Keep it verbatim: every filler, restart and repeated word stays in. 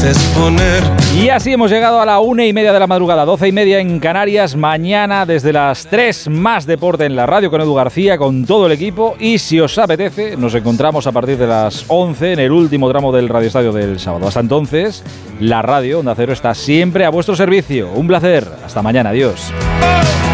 haces poner. Y así hemos llegado a la una y media de la madrugada, doce y media en Canarias. Mañana desde las tres, más deporte en la radio con Edu García, con todo el equipo. Y si os apetece, nos encontramos a partir de las once en el último tramo del Radio Estadio del sábado. Hasta entonces, la radio Onda Cero está siempre a vuestro servicio. Un placer. Hasta mañana. Adiós.